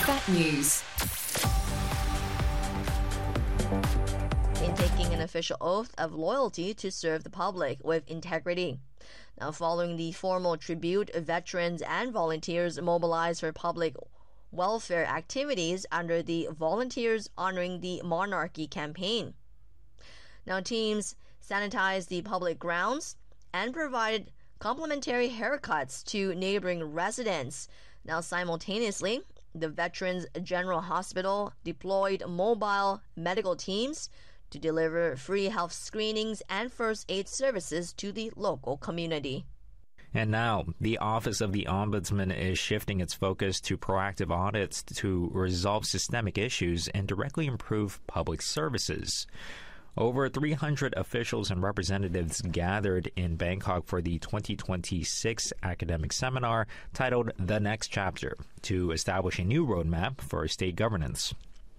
Fat News. In taking an official oath of loyalty to serve the public with integrity. Now, following the formal tribute, veterans and volunteers mobilized for public welfare activities under the Volunteers Honoring the Monarchy campaign. Now, teams sanitized the public grounds and provided complimentary haircuts to neighboring residents. Now, simultaneously, the Veterans General Hospital deployed mobile medical teams to deliver free health screenings and first aid services to the local community. And now, the Office of the Ombudsman is shifting its focus to proactive audits to resolve systemic issues and directly improve public services. Over 300 officials and representatives gathered in Bangkok for the 2026 academic seminar titled The Next Chapter to establish a new roadmap for state governance.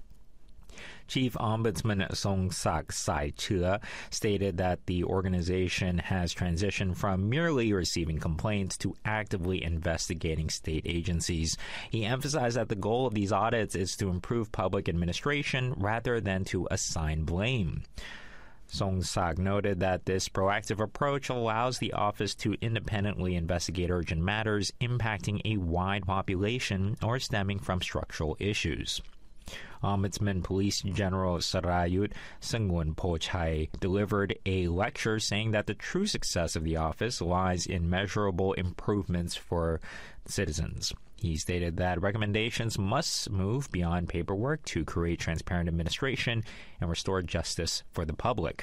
Chief Ombudsman Songsak Sai-chea stated that the organization has transitioned from merely receiving complaints to actively investigating state agencies. He emphasized that the goal of these audits is to improve public administration rather than to assign blame. Songsak noted that this proactive approach allows the office to independently investigate urgent matters impacting a wide population or stemming from structural issues. Ombudsman Police General Sarayut Sungwon Pochai delivered a lecture saying that the true success of the office lies in measurable improvements for citizens. He stated that recommendations must move beyond paperwork to create transparent administration and restore justice for the public.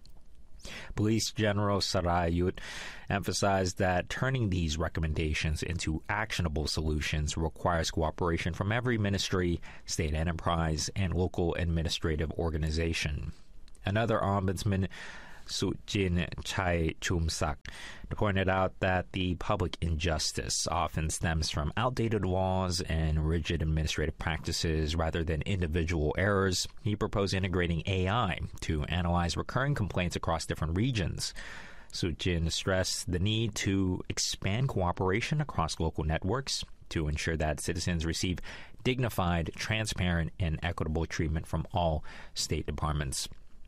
Police General Sarayut emphasized that turning these recommendations into actionable solutions requires cooperation from every ministry, state enterprise, and local administrative organization. Another ombudsman, Sujin Chai Chumsak, pointed out that the public injustice often stems from outdated laws and rigid administrative practices rather than individual errors. He proposed integrating AI to analyze recurring complaints across different regions. Sujin stressed the need to expand cooperation across local networks to ensure that citizens receive dignified, transparent, and equitable treatment from all state departments.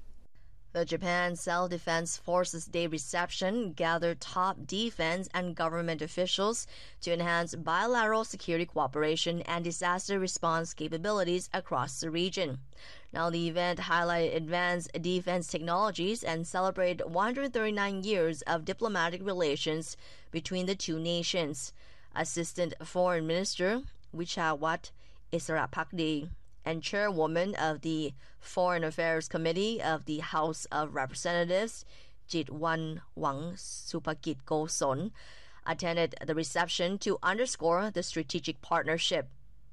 The Japan Self-Defense Forces Day reception gathered top defense and government officials to enhance bilateral security cooperation and disaster response capabilities across the region. Now, the event highlighted advanced defense technologies and celebrated 139 years of diplomatic relations between the two nations. Assistant Foreign Minister Wichawat Isarapakdi and chairwoman of the Foreign Affairs Committee of the House of Representatives, Jitwan Wang Supakit Goson, attended the reception to underscore the strategic partnership.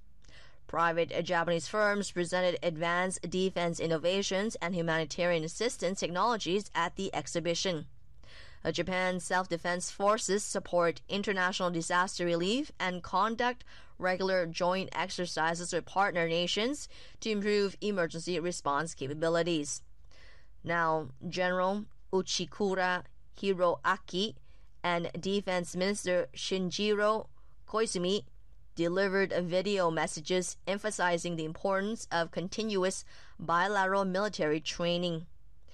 Private Japanese firms presented advanced defense innovations and humanitarian assistance technologies at the exhibition. Japan's self-defense forces support international disaster relief and conduct regular joint exercises with partner nations to improve emergency response capabilities. Now, General Uchikura Hiroaki and Defense Minister Shinjiro Koizumi delivered video messages emphasizing the importance of continuous bilateral military training.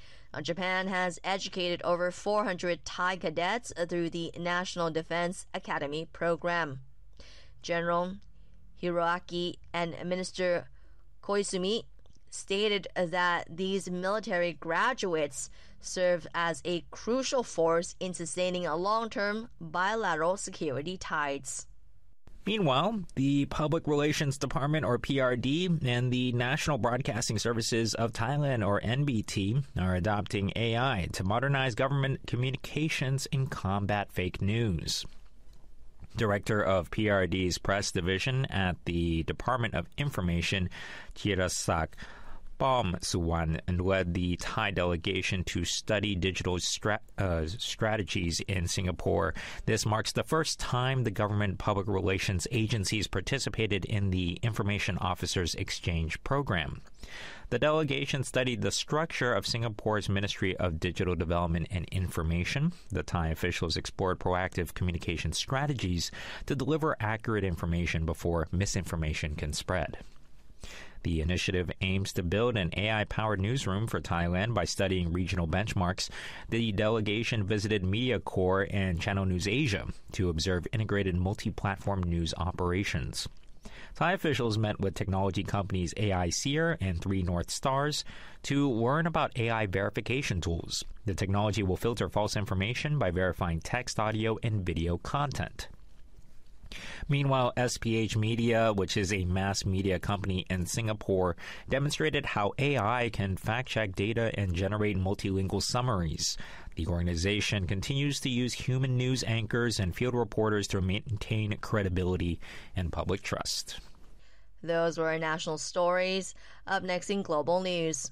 Japan has educated over 400 Thai cadets through the National Defense Academy program. General Hiroaki and Minister Koizumi stated that these military graduates serve as a crucial force in sustaining long-term bilateral security ties. Meanwhile, the Public Relations Department, or PRD, and the National Broadcasting Services of Thailand, or NBT, are adopting AI to modernize government communications and combat fake news. Director of PRD's press division at the Department of Information, Chirasak Bom Suwan led the Thai delegation to study digital strategies in Singapore. This marks the first time the government public relations agencies participated in the Information Officers Exchange program. The delegation studied the structure of Singapore's Ministry of Digital Development and Information. The Thai officials explored proactive communication strategies to deliver accurate information before misinformation can spread. The initiative aims to build an AI-powered newsroom for Thailand by studying regional benchmarks. The delegation visited MediaCorp and Channel News Asia to observe integrated multi-platform news operations. Thai officials met with technology companies AI Seer and 3 North Stars to learn about AI verification tools. The technology will filter false information by verifying text, audio, and video content. Meanwhile, SPH Media, which is a mass media company in Singapore, demonstrated how AI can fact-check data and generate multilingual summaries. The organization continues to use human news anchors and field reporters to maintain credibility and public trust. Those were our national stories. Up next in global news.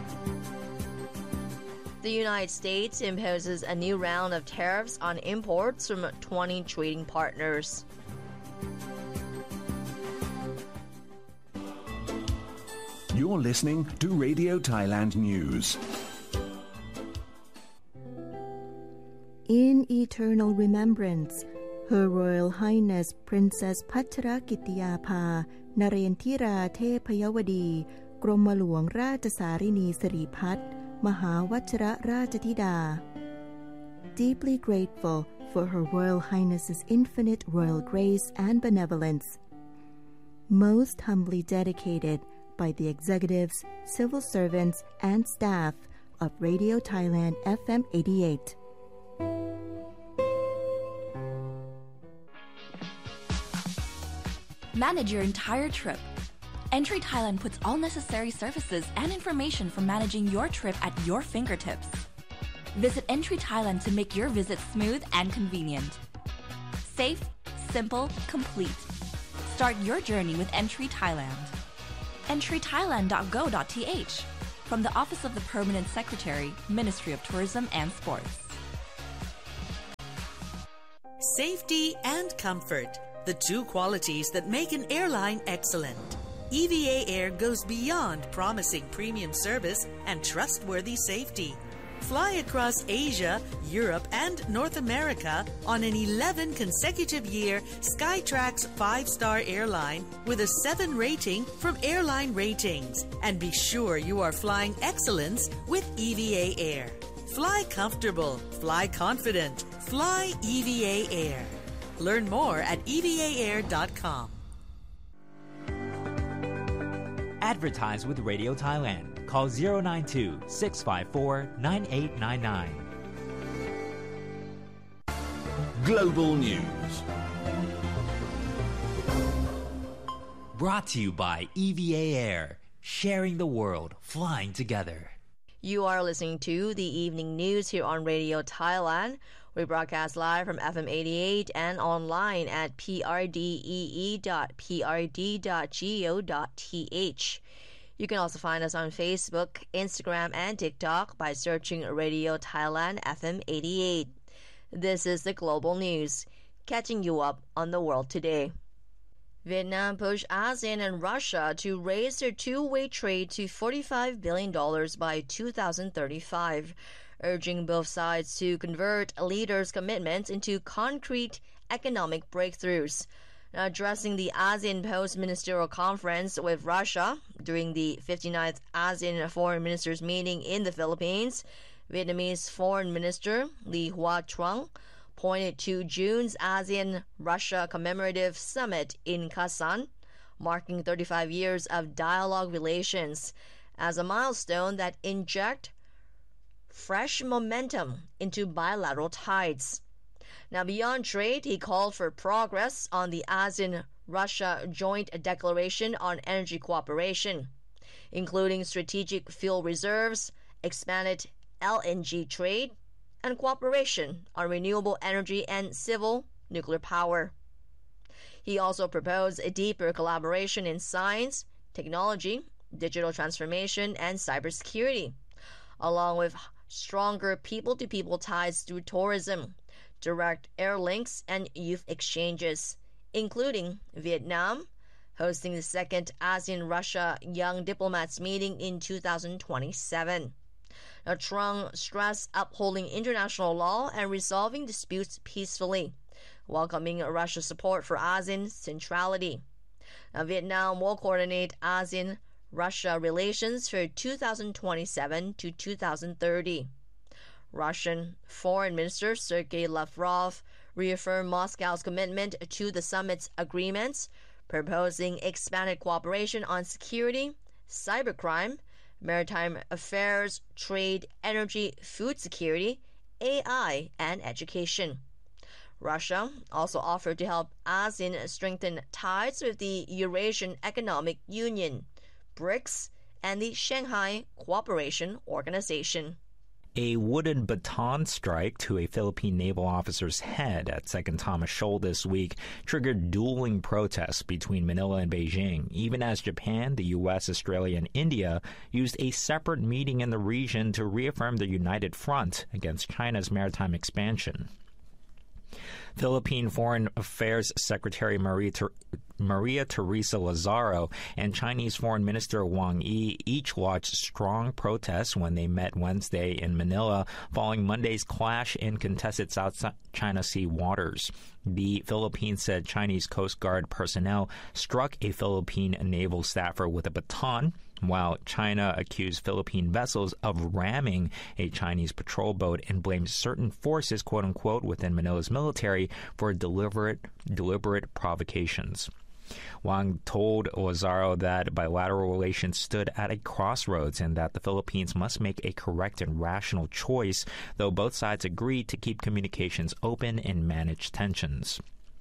The United States imposes a new round of tariffs on imports from 20 trading partners. You're listening to Radio Thailand News. In eternal remembrance, Her Royal Highness Princess Pachrakitiyapha Narendra Thepayawadi กรมหลวงราชสารินีสิริพัฒน์มหาวชิรราชธิดา Deeply grateful for Her Royal Highness's infinite royal grace and benevolence. Most humbly dedicated by the executives, civil servants, and staff of Radio Thailand FM 88. Manage your entire trip. Entry Thailand puts all necessary services and information for managing your trip at your fingertips. Visit Entry Thailand to make your visit smooth and convenient. Safe, simple, complete. Start your journey with Entry Thailand. entrythailand.go.th from the Office of the Permanent Secretary, Ministry of Tourism and Sports. Safety and comfort, the two qualities that make an airline excellent. EVA Air goes beyond promising premium service and trustworthy safety. Fly across Asia, Europe, and North America on an 11 consecutive year Skytrax 5-star airline with a 7 rating from Airline Ratings. And be sure you are flying excellence with EVA Air. Fly comfortable, fly confident, fly EVA Air. Learn more at evaair.com. Advertise with Radio Thailand. Call 092-654-9899. Global News. Brought to you by EVA Air. Sharing the world, flying together. You are listening to the evening news here on Radio Thailand. We broadcast live from FM 88 and online at prdee.prd.go.th. You can also find us on Facebook, Instagram, and TikTok by searching Radio Thailand FM 88. This is the global news, catching you up on the world today. Vietnam pushed ASEAN and Russia to raise their two-way trade to $45 billion by 2035, urging both sides to convert leaders' commitments into concrete economic breakthroughs. Addressing the ASEAN Post-Ministerial Conference with Russia during the 59th ASEAN Foreign Ministers meeting in the Philippines, Vietnamese Foreign Minister Lee Hua Truong pointed to June's ASEAN-Russia commemorative summit in Kazan, marking 35 years of dialogue relations, as a milestone that inject fresh momentum into bilateral ties. Now, beyond trade, he called for progress on the ASEAN-Russia Joint Declaration on Energy Cooperation, including strategic fuel reserves, expanded LNG trade, and cooperation on renewable energy and civil nuclear power. He also proposed a deeper collaboration in science, technology, digital transformation, and cybersecurity, along with stronger people-to-people ties through tourism, direct air links, and youth exchanges, including Vietnam, hosting the second ASEAN-Russia Young Diplomats meeting in 2027. Now, Trung stressed upholding international law and resolving disputes peacefully, welcoming Russia's support for ASEAN centrality. Now, Vietnam will coordinate ASEAN-Russia relations for 2027 to 2030. Russian Foreign Minister Sergei Lavrov reaffirmed Moscow's commitment to the summit's agreements, proposing expanded cooperation on security, cybercrime, maritime affairs, trade, energy, food security, AI, and education. Russia also offered to help ASEAN strengthen ties with the Eurasian Economic Union, BRICS, and the Shanghai Cooperation Organization. A wooden baton strike to a Philippine naval officer's head at 2nd Thomas Shoal this week triggered dueling protests between Manila and Beijing, even as Japan, the U.S., Australia, and India used a separate meeting in the region to reaffirm their united front against China's maritime expansion. Philippine Foreign Affairs Secretary Maria Teresa Lazaro and Chinese Foreign Minister Wang Yi each watched strong protests when they met Wednesday in Manila following Monday's clash in contested South China Sea waters. The Philippines said Chinese Coast Guard personnel struck a Philippine naval staffer with a baton, while China accused Philippine vessels of ramming a Chinese patrol boat and blamed certain forces, quote-unquote, within Manila's military for deliberate provocations. Wang told Lazaro that bilateral relations stood at a crossroads and that the Philippines must make a correct and rational choice, though both sides agreed to keep communications open and manage tensions.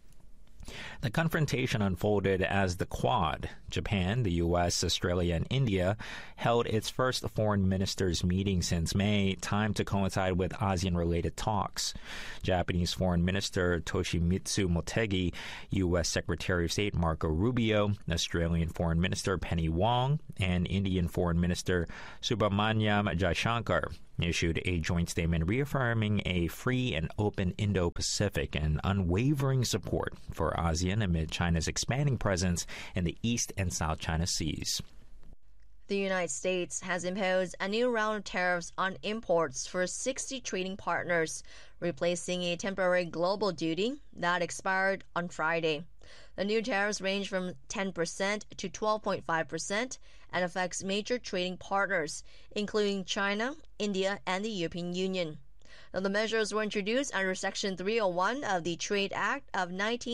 The confrontation unfolded as the Quad, Japan, the U.S., Australia, and India, held its first foreign ministers' meeting since May, timed to coincide with ASEAN-related talks. Japanese Foreign Minister Toshimitsu Motegi, U.S. Secretary of State Marco Rubio, Australian Foreign Minister Penny Wong, and Indian Foreign Minister Subramanyam Jaishankar issued a joint statement reaffirming a free and open Indo-Pacific and unwavering support for ASEAN amid China's expanding presence in the East and South China Seas. The United States has imposed a new round of tariffs on imports for 60 trading partners, replacing a temporary global duty that expired on Friday. The new tariffs range from 10% to 12.5% and affects major trading partners, including China, India, and the European Union. Now, the measures were introduced under Section 301 of the Trade Act of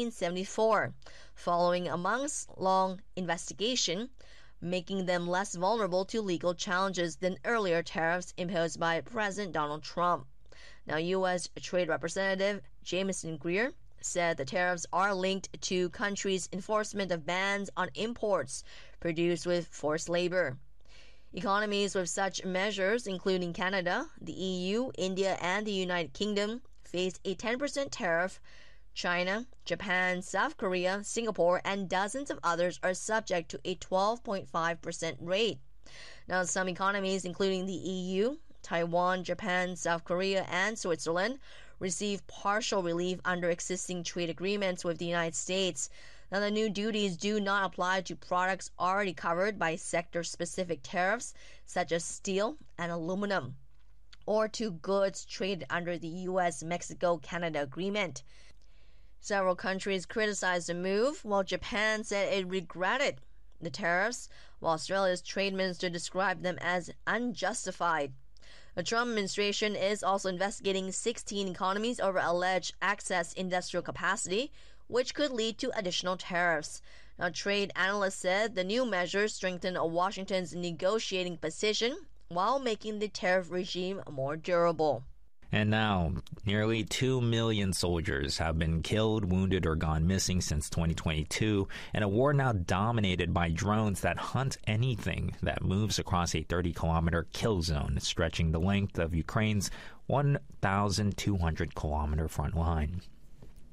1974, following a months-long investigation, making them less vulnerable to legal challenges than earlier tariffs imposed by President Donald Trump. Now, U.S. Trade Representative Jamieson Greer said the tariffs are linked to countries' enforcement of bans on imports produced with forced labor. Economies with such measures, including Canada, the EU, India, and the United Kingdom, face a 10% tariff. China, Japan, South Korea, Singapore, and dozens of others are subject to a 12.5% rate. Now, some economies, including the EU, Taiwan, Japan, South Korea, and Switzerland, receive partial relief under existing trade agreements with the United States. Now, the new duties do not apply to products already covered by sector-specific tariffs, such as steel and aluminum, or to goods traded under the U.S.-Mexico-Canada agreement. Several countries criticized the move, while Japan said it regretted the tariffs, while Australia's trade minister described them as unjustified. The Trump administration is also investigating 16 economies over alleged excess industrial capacity, which could lead to additional tariffs. Now, trade analysts said the new measures strengthen Washington's negotiating position while making the tariff regime more durable. And now, nearly 2 million soldiers have been killed, wounded, or gone missing since 2022, in a war now dominated by drones that hunt anything that moves across a 30-kilometer kill zone, stretching the length of Ukraine's 1,200-kilometer front line.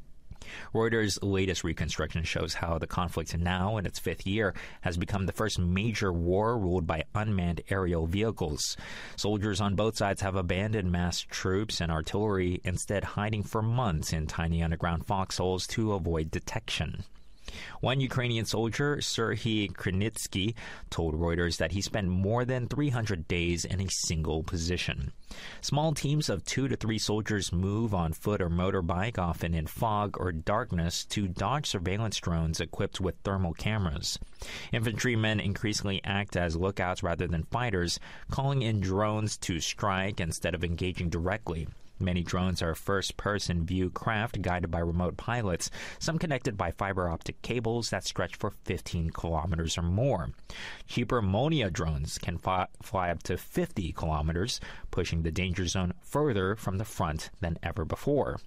Reuters' latest reconstruction shows how the conflict, now in its fifth year, has become the first major war ruled by unmanned aerial vehicles. Soldiers on both sides have abandoned massed troops and artillery, instead hiding for months in tiny underground foxholes to avoid detection. One Ukrainian soldier, Serhiy Krenitsky, told Reuters that he spent more than 300 days in a single position. Small teams of 2 to 3 soldiers move on foot or motorbike, often in fog or darkness, to dodge surveillance drones equipped with thermal cameras. Infantrymen increasingly act as lookouts rather than fighters, calling in drones to strike instead of engaging directly. Many drones are first-person view craft guided by remote pilots, some connected by fiber optic cables that stretch for 15 kilometers or more. Cheaper Monia drones can fly up to 50 kilometers, pushing the danger zone further from the front than ever before.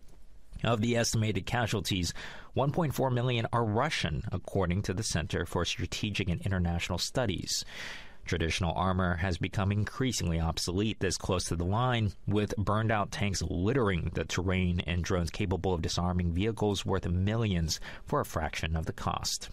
Of the estimated casualties, 1.4 million are Russian, according to the Center for Strategic and International Studies. Traditional armor has become increasingly obsolete this close to the line, with burned-out tanks littering the terrain and drones capable of disarming vehicles worth millions for a fraction of the cost.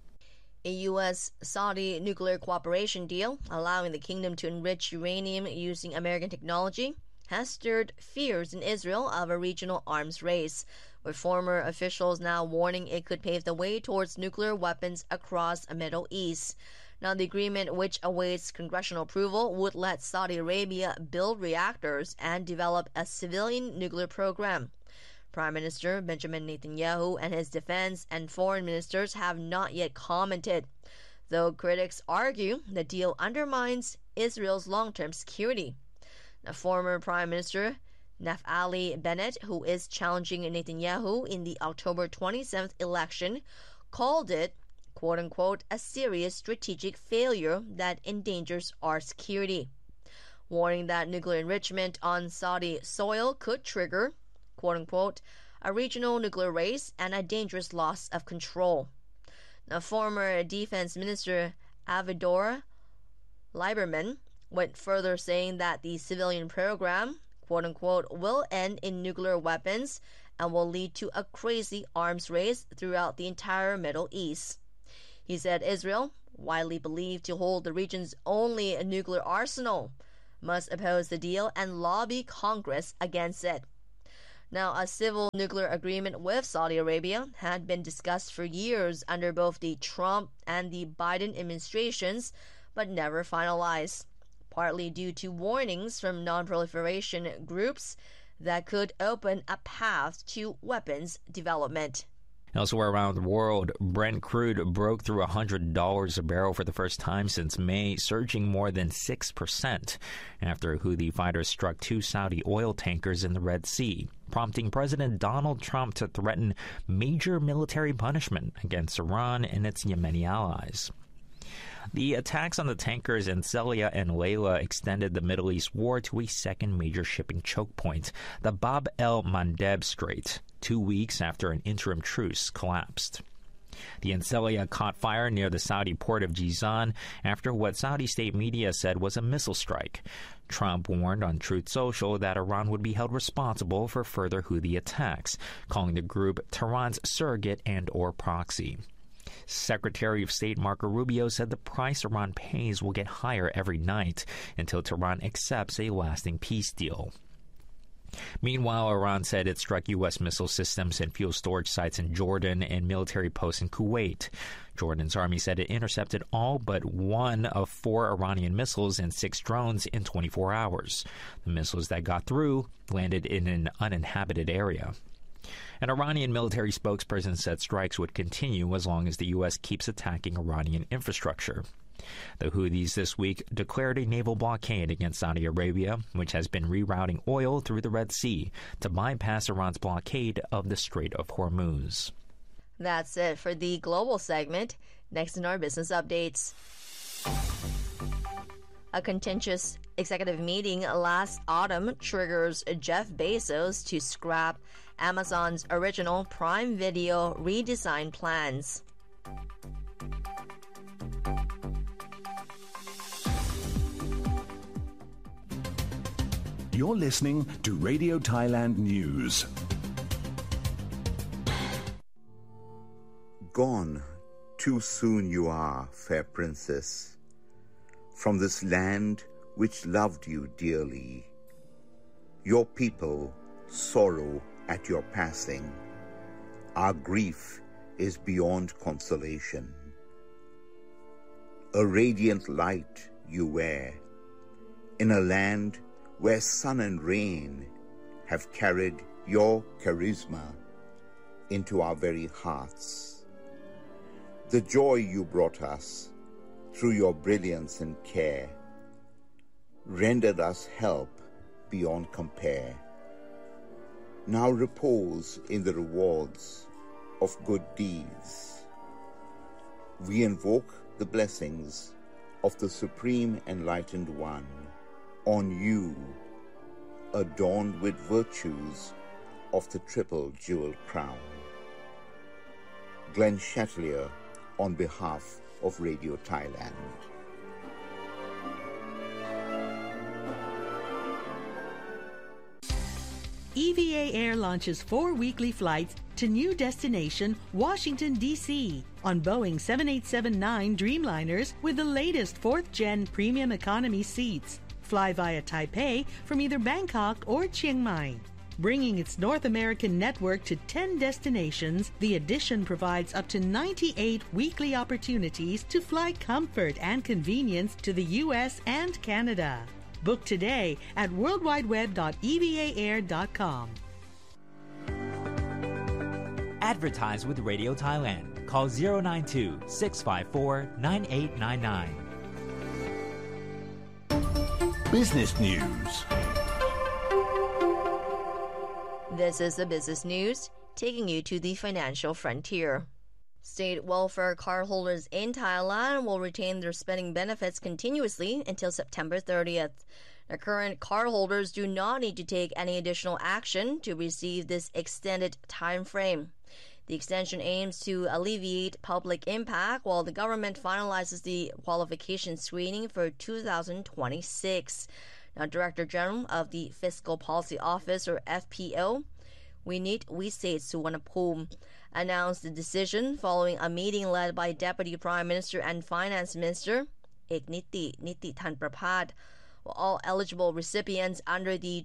A U.S.-Saudi nuclear cooperation deal allowing the kingdom to enrich uranium using American technology has stirred fears in Israel of a regional arms race, with former officials now warning it could pave the way towards nuclear weapons across the Middle East. Now, the agreement, which awaits congressional approval, would let Saudi Arabia build reactors and develop a civilian nuclear program. Prime Minister Benjamin Netanyahu and his defense and foreign ministers have not yet commented, though critics argue the deal undermines Israel's long-term security. Now, former Prime Minister Naftali Bennett, who is challenging Netanyahu in the October 27th election, called it, quote-unquote, a serious strategic failure that endangers our security, warning that nuclear enrichment on Saudi soil could trigger, quote-unquote, a regional nuclear race and a dangerous loss of control. Now, former Defense Minister Avigdor Lieberman went further, saying that the civilian program, quote-unquote, will end in nuclear weapons and will lead to a crazy arms race throughout the entire Middle East. He said Israel, widely believed to hold the region's only nuclear arsenal, must oppose the deal and lobby Congress against it. Now, a civil nuclear agreement with Saudi Arabia had been discussed for years under both the Trump and the Biden administrations, but never finalized, partly due to warnings from non-proliferation groups that could open a path to weapons development. Elsewhere around the world, Brent crude broke through $100 a barrel for the first time since May, surging more than 6% after Houthi fighters struck 2 Saudi oil tankers in the Red Sea, prompting President Donald Trump to threaten major military punishment against Iran and its Yemeni allies. The attacks on the tankers in Celia and Layla extended the Middle East war to a second major shipping choke point, the Bab el-Mandeb Strait, 2 weeks after an interim truce collapsed. The Encelia caught fire near the Saudi port of Jizan after what Saudi state media said was a missile strike. Trump warned on Truth Social that Iran would be held responsible for further Houthi attacks, calling the group Tehran's surrogate and/or proxy. Secretary of State Marco Rubio said the price Iran pays will get higher every night until Tehran accepts a lasting peace deal. Meanwhile, Iran said it struck U.S. missile systems and fuel storage sites in Jordan and military posts in Kuwait. Jordan's army said it intercepted all but 1 of 4 Iranian missiles and 6 drones in 24 hours. The missiles that got through landed in an uninhabited area. An Iranian military spokesperson said strikes would continue as long as the U.S. keeps attacking Iranian infrastructure. The Houthis this week declared a naval blockade against Saudi Arabia, which has been rerouting oil through the Red Sea to bypass Iran's blockade of the Strait of Hormuz. That's it for the global segment. Next in our business updates. A contentious executive meeting last autumn triggers Jeff Bezos to scrap Amazon's original Prime Video redesign plans. You're listening to Radio Thailand News. gone, too soon you are, fair princess, from this land which loved you dearly. Your people sorrow at your passing. Our grief is beyond consolation. A radiant light you wear, in a land where sun and rain have carried your charisma into our very hearts. The joy you brought us through your brilliance and care rendered us help beyond compare. Now repose in the rewards of good deeds. We invoke the blessings of the Supreme Enlightened One on you, adorned with virtues of the triple jeweled crown. Glenn Chatelier on behalf of Radio Thailand. EVA Air launches 4 weekly flights to new destination, Washington, D.C. on Boeing 787-9 Dreamliners with the latest 4th-gen premium economy seats. Fly via Taipei from either Bangkok or Chiang Mai. Bringing its North American network to 10 destinations, the addition provides up to 98 weekly opportunities to fly comfort and convenience to the U.S. and Canada. Book today at worldwideweb.evaair.com. Advertise with Radio Thailand. Call 092-654-9899. Business News. This is the business news, taking you to the financial frontier. State welfare cardholders in Thailand will retain their spending benefits continuously until September 30th. The current cardholders do not need to take any additional action to receive this extended time frame. The extension aims to alleviate public impact while the government finalizes the qualification screening for 2026. Now, Director General of the Fiscal Policy Office, or FPO, Winit Wiset Suwarnabhum, announced the decision following a meeting led by Deputy Prime Minister and Finance Minister Ekniti Thanpraphat. All eligible recipients under the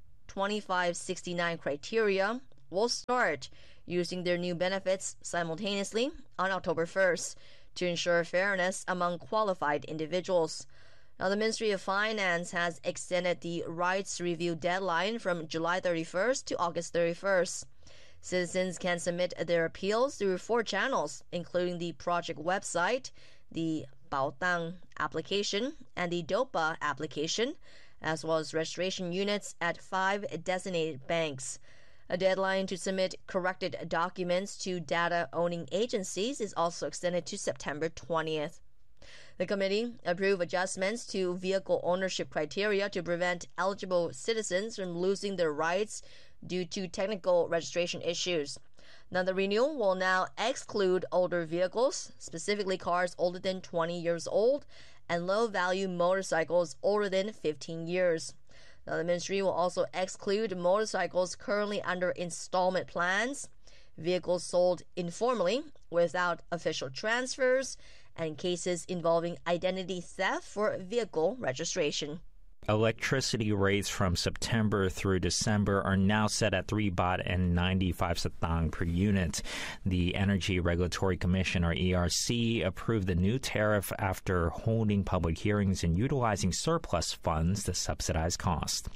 2569 criteria will start using their new benefits simultaneously on October 1st to ensure fairness among qualified individuals. Now, the Ministry of Finance has extended the rights review deadline from July 31st to August 31st. Citizens can submit their appeals through 4 channels, including the project website, the Baotang application, and the DOPA application, as well as registration units at 5 designated banks. A deadline to submit corrected documents to data-owning agencies is also extended to September 20th. The committee approved adjustments to vehicle ownership criteria to prevent eligible citizens from losing their rights due to technical registration issues. Now, the renewal will now exclude older vehicles, specifically cars older than 20 years old, and low-value motorcycles older than 15 years. Now, the ministry will also exclude motorcycles currently under installment plans, vehicles sold informally without official transfers, and cases involving identity theft for vehicle registration. Electricity rates from September through December are now set at 3 baht and 95 satang per unit. The Energy Regulatory Commission, or ERC, approved the new tariff after holding public hearings and utilizing surplus funds to subsidize costs.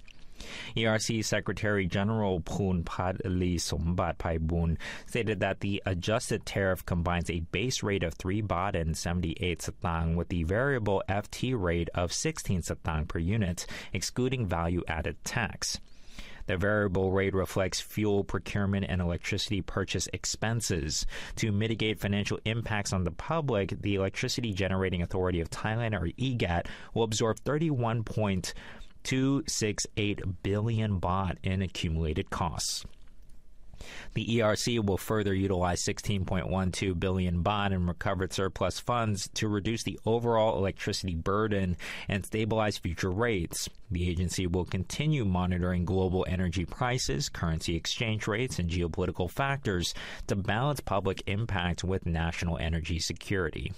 ERC Secretary General Poonpat Lee Sombat Paiboon stated that the adjusted tariff combines a base rate of 3 baht and 78 satang with the variable FT rate of 16 satang per unit, excluding value-added tax. The variable rate reflects fuel procurement and electricity purchase expenses. To mitigate financial impacts on the public, the Electricity Generating Authority of Thailand, or EGAT, will absorb 31.268 billion baht in accumulated costs. The ERC will further utilize 16.12 billion baht in recovered surplus funds to reduce the overall electricity burden and stabilize future rates. The agency will continue monitoring global energy prices, currency exchange rates, and geopolitical factors to balance public impact with national energy security.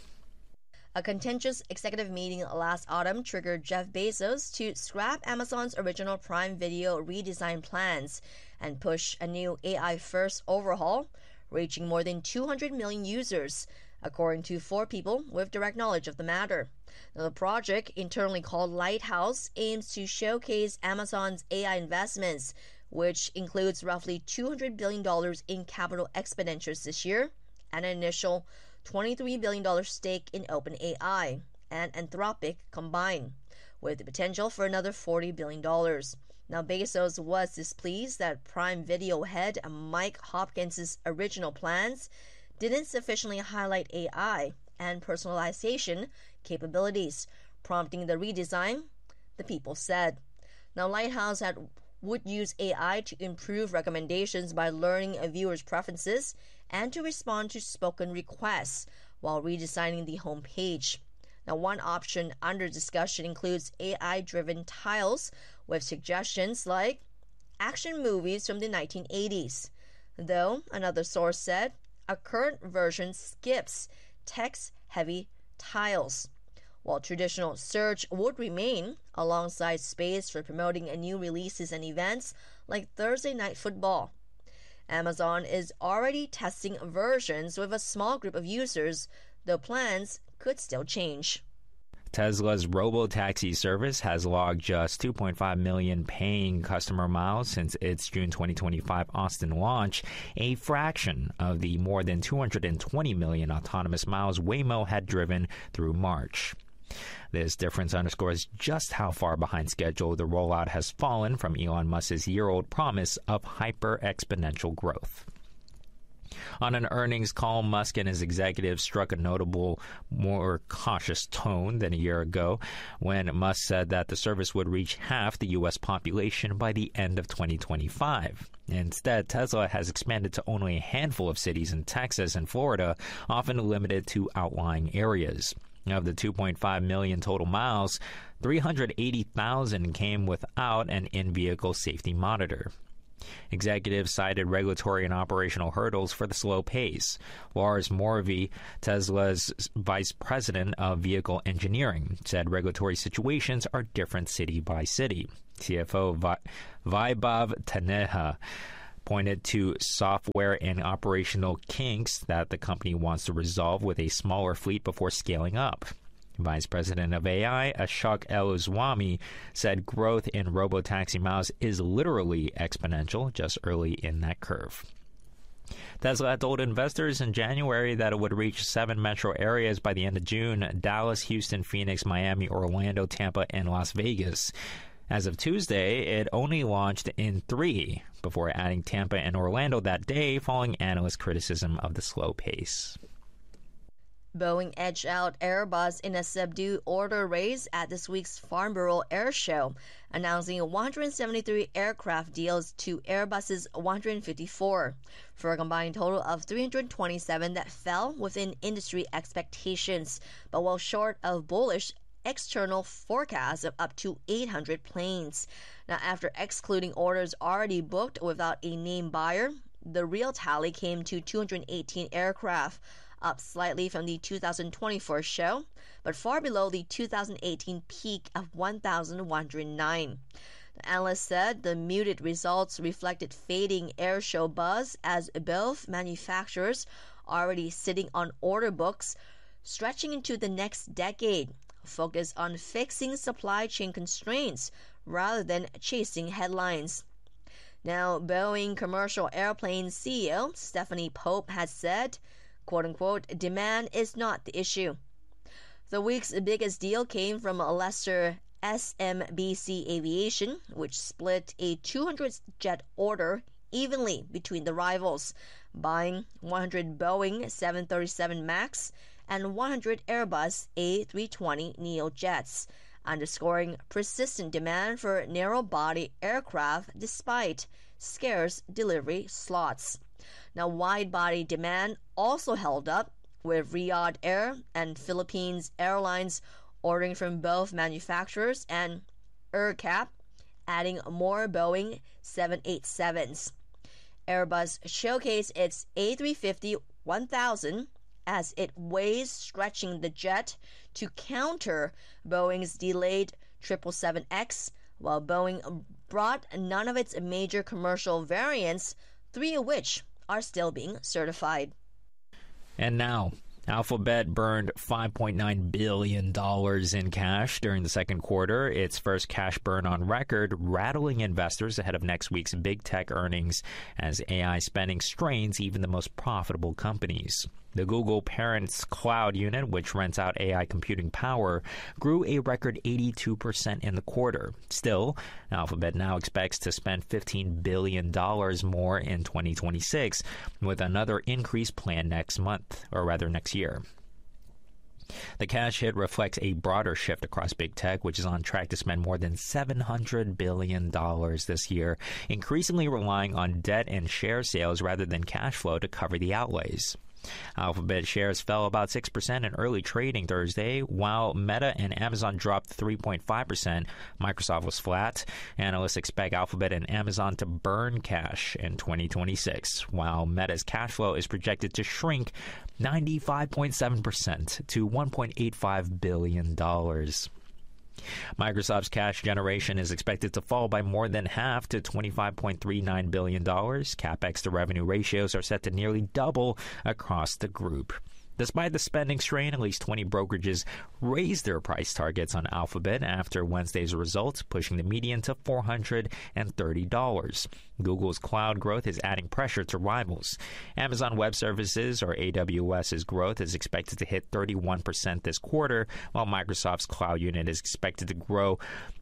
A contentious executive meeting last autumn triggered Jeff Bezos to scrap Amazon's original Prime Video redesign plans and push a new AI-first overhaul, reaching more than 200 million users, according to 4 people with direct knowledge of the matter. Now, the project, internally called Lighthouse, aims to showcase Amazon's AI investments, which includes roughly $200 billion in capital expenditures this year and an initial $23 billion stake in OpenAI and Anthropic combined, with the potential for another $40 billion. Now, Bezos was displeased that Prime Video head Mike Hopkins' original plans didn't sufficiently highlight AI and personalization capabilities, prompting the redesign, the people said. Now, Lighthouse would use AI to improve recommendations by learning a viewer's preferences and to respond to spoken requests while redesigning the homepage. Now, one option under discussion includes AI-driven tiles with suggestions like action movies from the 1980s, though another source said a current version skips text-heavy tiles, while traditional search would remain alongside space for promoting new releases and events like Thursday Night Football. Amazon is already testing versions with a small group of users, though plans could still change. Tesla's robo-taxi service has logged just 2.5 million paying customer miles since its June 2025 Austin launch, a fraction of the more than 220 million autonomous miles Waymo had driven through March. This difference underscores just how far behind schedule the rollout has fallen from Elon Musk's year-old promise of hyper-exponential growth. On an earnings call, Musk and his executives struck a notable, more cautious tone than a year ago when Musk said that the service would reach half the U.S. population by the end of 2025. Instead, Tesla has expanded to only a handful of cities in Texas and Florida, often limited to outlying areas. Of the 2.5 million total miles, 380,000 came without an in-vehicle safety monitor. Executives cited regulatory and operational hurdles for the slow pace. Lars Morvey, Tesla's vice president of vehicle engineering, said regulatory situations are different city by city. CFO Vaibhav Taneja pointed to software and operational kinks that the company wants to resolve with a smaller fleet before scaling up. Vice President of AI, Ashok Eluswamy, said growth in robotaxi miles is literally exponential, just early in that curve. Tesla had told investors in January that it would reach 7 metro areas by the end of June: Dallas, Houston, Phoenix, Miami, Orlando, Tampa, and Las Vegas. As of Tuesday, it only launched in 3, before adding Tampa and Orlando that day, following analyst criticism of the slow pace. Boeing edged out Airbus in a subdued order race at this week's Farnborough Air Show, announcing 173 aircraft deals to Airbus's 154, for a combined total of 327 that fell within industry expectations, but well short of bullish external forecasts of up to 800 planes. Now, after excluding orders already booked without a named buyer, the real tally came to 218 aircraft, up slightly from the 2024 show, but far below the 2018 peak of 1,109. The analyst said the muted results reflected fading airshow buzz, as both manufacturers already sitting on order books stretching into the next decade, focus on fixing supply chain constraints rather than chasing headlines. Now, Boeing commercial airplane CEO Stephanie Pope has said, quote-unquote, demand is not the issue. The week's biggest deal came from Leicester SMBC Aviation, which split a 200-jet order evenly between the rivals, buying 100 Boeing 737 MAX and 100 Airbus A320neo jets, underscoring persistent demand for narrow-body aircraft despite scarce delivery slots. Now, wide-body demand also held up, with Riyadh Air and Philippines Airlines ordering from both manufacturers and AerCap adding more Boeing 787s. Airbus showcased its A350-1000 as it weighs stretching the jet to counter Boeing's delayed 777X, while Boeing brought none of its major commercial variants, 3 of which are still being certified. And now, Alphabet burned $5.9 billion in cash during the second quarter, its first cash burn on record, rattling investors ahead of next week's big tech earnings as AI spending strains even the most profitable companies. The Google parent's cloud unit, which rents out AI computing power, grew a record 82% in the quarter. Still, Alphabet now expects to spend $15 billion more in 2026, with another increase planned next year. The cash hit reflects a broader shift across big tech, which is on track to spend more than $700 billion this year, increasingly relying on debt and share sales rather than cash flow to cover the outlays. Alphabet shares fell about 6% in early trading Thursday, while Meta and Amazon dropped 3.5%. Microsoft was flat. Analysts expect Alphabet and Amazon to burn cash in 2026, while Meta's cash flow is projected to shrink 95.7% to $1.85 billion. Microsoft's cash generation is expected to fall by more than half to $25.39 billion. CapEx to revenue ratios are set to nearly double across the group. Despite the spending strain, at least 20 brokerages raised their price targets on Alphabet after Wednesday's results, pushing the median to $430. Google's cloud growth is adding pressure to rivals. Amazon Web Services, or AWS's growth, is expected to hit 31% this quarter, while Microsoft's cloud unit is expected to grow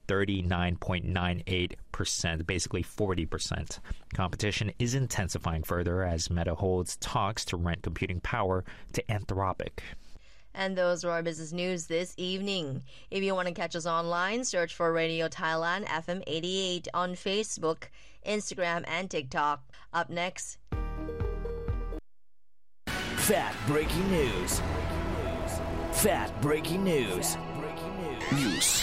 39.98%, basically 40%. Competition is intensifying further as Meta holds talks to rent computing power to Anthropic. And those were our business news this evening. If you want to catch us online, search for Radio Thailand FM 88 on Facebook, Instagram, and TikTok. Up next, Fat Breaking News. Fat Breaking News. News.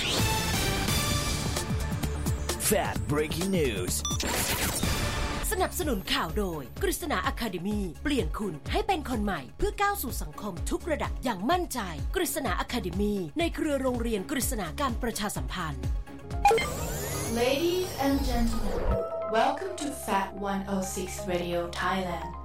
Fat Breaking News สนับสนุนข่าวโดยกฤษณาอะคาเดมีเปลี่ยนคุณให้เป็นคนใหม่เพื่อก้าวสู่สังคมทุกระดับอย่างมั่นใจกฤษณาอะคาเดมีในเครือโรงเรียนกฤษณาการประชาสัมพันธ์ Ladies and gentlemen, welcome to Fat 106 Radio Thailand.